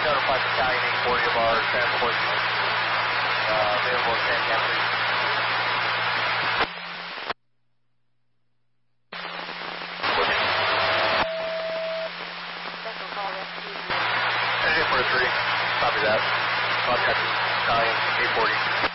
notify Battalion 840 of our transport available at San Anthony. Engine for a 3. Copy that. Contact Battalion 840.